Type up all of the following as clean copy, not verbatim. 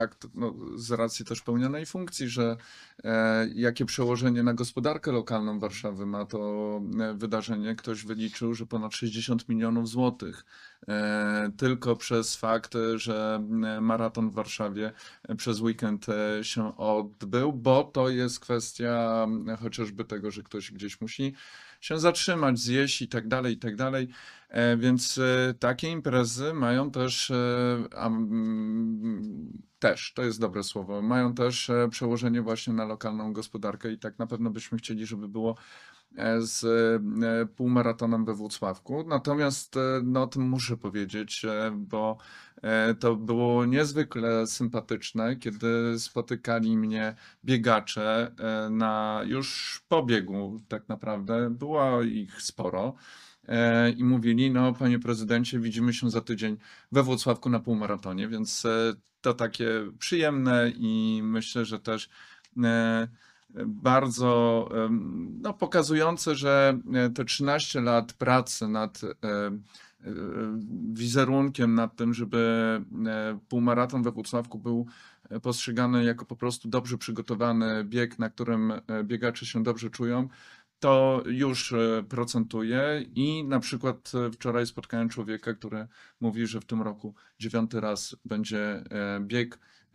no, z racji też pełnionej funkcji, że jakie przełożenie na gospodarkę lokalną Warszawy ma to wydarzenie. Ktoś wyliczył, że ponad 60 milionów złotych tylko przez fakt, że maraton w Warszawie przez weekend się odbył, bo to jest kwestia chociażby tego, że ktoś gdzieś musi się zatrzymać, zjeść i tak dalej, i tak dalej. Więc takie imprezy mają też, też, to jest dobre słowo, mają też przełożenie właśnie na lokalną gospodarkę i tak na pewno byśmy chcieli, żeby było z półmaratonem we Włocławku. Natomiast no, o tym muszę powiedzieć, bo to było niezwykle sympatyczne, kiedy spotykali mnie biegacze na już po biegu tak naprawdę. Było ich sporo. I mówili, no panie prezydencie, widzimy się za tydzień we Włocławku na półmaratonie, więc to takie przyjemne i myślę, że też bardzo no, pokazujące, że te 13 lat pracy nad wizerunkiem, nad tym, żeby półmaraton we Włocławku był postrzegany jako po prostu dobrze przygotowany bieg, na którym biegacze się dobrze czują, to już procentuje i na przykład wczoraj spotkałem człowieka, który mówi, że w tym roku 9. raz będzie bieg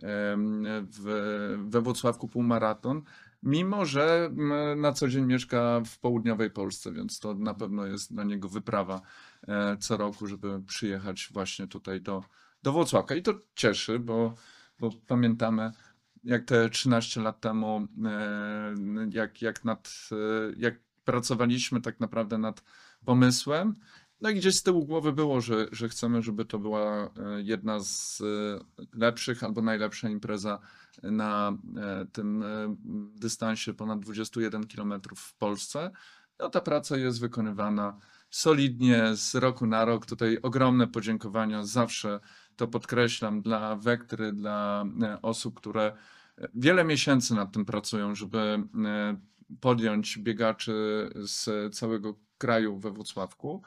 we Włocławku półmaraton, mimo że na co dzień mieszka w południowej Polsce, więc to na pewno jest dla niego wyprawa co roku, żeby przyjechać właśnie tutaj do Włocławka. I to cieszy, bo pamiętamy, jak te 13 lat temu, jak pracowaliśmy tak naprawdę nad pomysłem. No i gdzieś z tyłu głowy było, że chcemy, żeby to była jedna z lepszych albo najlepsza impreza na tym dystansie ponad 21 km w Polsce. No ta praca jest wykonywana solidnie z roku na rok. Tutaj ogromne podziękowania, zawsze to podkreślam, dla Wektry, dla osób, które wiele miesięcy nad tym pracują, żeby podjąć biegaczy z całego kraju we Włocławku.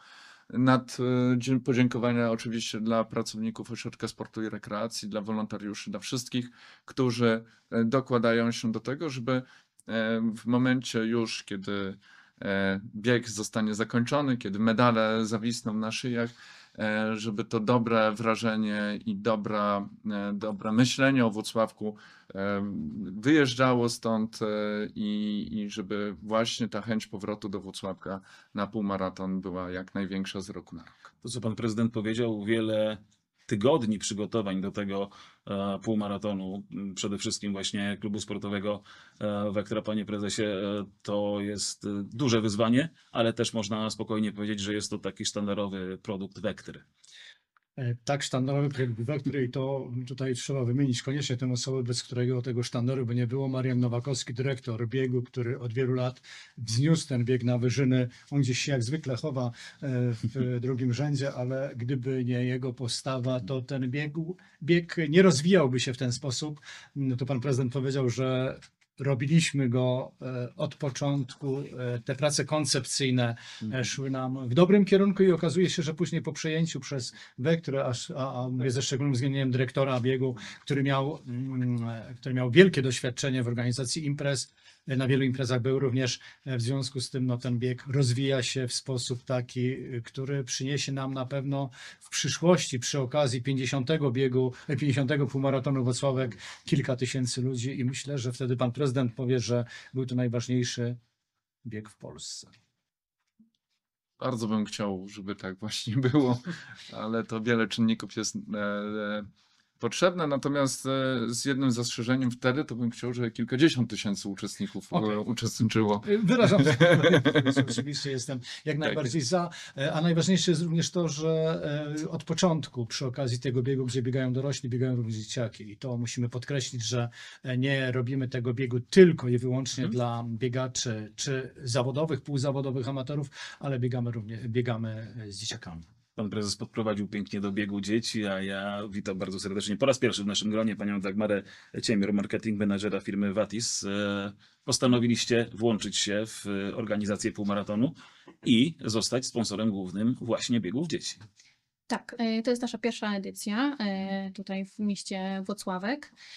Podziękowania oczywiście dla pracowników Ośrodka Sportu i Rekreacji, dla wolontariuszy, dla wszystkich, którzy dokładają się do tego, żeby w momencie już, kiedy bieg zostanie zakończony, kiedy medale zawisną na szyjach, żeby to dobre wrażenie i dobre myślenie o Włocławku wyjeżdżało stąd i żeby właśnie ta chęć powrotu do Włocławka na półmaraton była jak największa z roku na rok. To, co pan prezydent powiedział, wiele tygodni przygotowań do tego półmaratonu, przede wszystkim właśnie klubu sportowego Wektra, panie prezesie, to jest duże wyzwanie, ale też można spokojnie powiedzieć, że jest to taki sztandarowy produkt Wektry. Tak, sztandarowy projekt Wektry i to tutaj trzeba wymienić koniecznie tę osobę, bez którego tego sztandaru by nie było. Marian Nowakowski, dyrektor biegu, który od wielu lat wzniósł ten bieg na wyżyny. On gdzieś się jak zwykle chowa w drugim rzędzie, ale gdyby nie jego postawa, to ten bieg nie rozwijałby się w ten sposób. No to pan prezydent powiedział, że robiliśmy go od początku, te prace koncepcyjne szły nam w dobrym kierunku i okazuje się, że później po przejęciu przez Wektrę, a mówię ze szczególnym uwzględnieniem dyrektora biegu, który miał wielkie doświadczenie w organizacji imprez, na wielu imprezach był również, w związku z tym no, ten bieg rozwija się w sposób taki, który przyniesie nam na pewno w przyszłości przy okazji 50. półmaratonu Włocławek kilka tysięcy ludzi i myślę, że wtedy pan prezydent powie, że był to najważniejszy bieg w Polsce. Bardzo bym chciał, żeby tak właśnie było, ale to wiele czynników jest potrzebne, natomiast z jednym zastrzeżeniem wtedy to bym chciał, żeby kilkadziesiąt tysięcy uczestników uczestniczyło. Wyrażam się, oczywiście jestem jak najbardziej za, a najważniejsze jest również to, że od początku przy okazji tego biegu, gdzie biegają dorośli, biegają również dzieciaki i to musimy podkreślić, że nie robimy tego biegu tylko i wyłącznie dla biegaczy czy zawodowych, półzawodowych amatorów, ale biegamy z dzieciakami. Pan prezes podprowadził pięknie do biegu dzieci, a ja witam bardzo serdecznie po raz pierwszy w naszym gronie panią Dagmarę Ciemior, marketing menadżera firmy Watis. Postanowiliście włączyć się w organizację półmaratonu i zostać sponsorem głównym właśnie biegów dzieci. Tak, to jest nasza pierwsza edycja tutaj w mieście Włocławek.